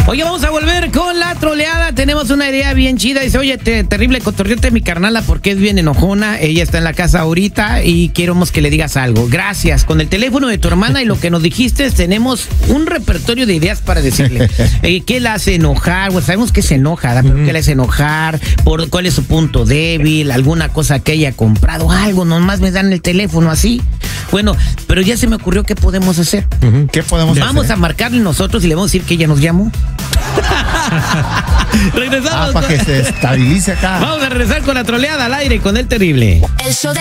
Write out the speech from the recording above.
Oye, vamos a volver con la troleada. Tenemos una idea bien chida. Dice, oye, terrible, cotorreate mi carnala porque es bien enojona. Ella está en la casa ahorita y queremos que le digas algo. Gracias. Con el teléfono de tu hermana y lo que nos dijiste, tenemos un repertorio de ideas para decirle. ¿Qué la hace enojar? Pues sabemos que se enoja, ¿verdad? Pero ¿qué la hace enojar? ¿Cuál es su punto débil? ¿Alguna cosa que haya comprado? Algo, nomás me dan el teléfono así. Bueno, pero ya se me ocurrió qué podemos hacer. ¿Qué podemos hacer? Vamos a marcarle nosotros y le vamos a decir que ella nos llamó. Regresamos. Para que se estabilice acá. Vamos a regresar con la troleada al aire con el terrible.